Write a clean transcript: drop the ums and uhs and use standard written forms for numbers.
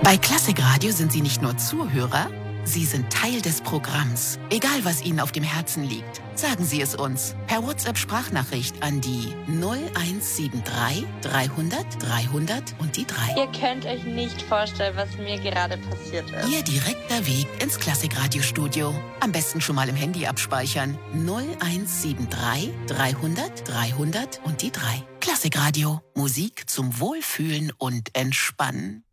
Bei Klassikradio sind Sie nicht nur Zuhörer, Sie sind Teil des Programms. Egal, was Ihnen auf dem Herzen liegt, sagen Sie es uns per WhatsApp-Sprachnachricht an die 0173 300 300 und die 3. Ihr könnt euch nicht vorstellen, was mir gerade passiert ist. Ihr direkter Weg ins Klassikradio-Studio. Am besten schon mal im Handy abspeichern. 0173 300 300 und die 3. Klassikradio. Musik zum Wohlfühlen und Entspannen.